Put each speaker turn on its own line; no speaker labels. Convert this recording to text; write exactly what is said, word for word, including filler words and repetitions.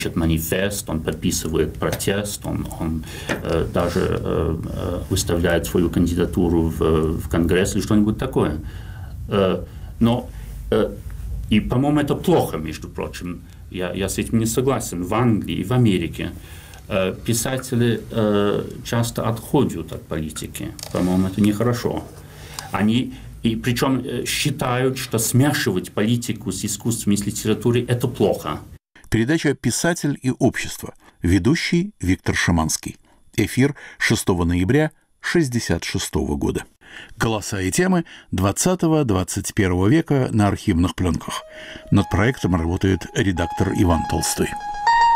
манифест, он подписывает протест, он, он э, даже э, выставляет свою кандидатуру в, в Конгресс или что-нибудь такое. Э, но, э, и, по-моему, это плохо, между прочим. Я, я с этим не согласен. В Англии и в Америке э, писатели э, часто отходят от политики. По-моему, это нехорошо. Они, и причем э, считают, что смешивать политику с искусством и с литературой – это плохо.
Передача «Писатель и общество». Ведущий Виктор Шиманский. Эфир шестого ноября шестьдесят шестого года. Голоса и темы двадцатого-двадцать первого века на архивных пленках. Над проектом работает редактор Иван Толстой.